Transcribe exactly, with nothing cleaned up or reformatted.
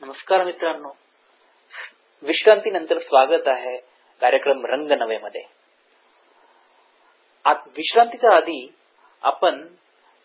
नमस्कार मित्रांनो, विश्रांतीनंतर स्वागत आहे कार्यक्रम रंग नवे मध्ये. आज विश्रांतीच्या आधी आपण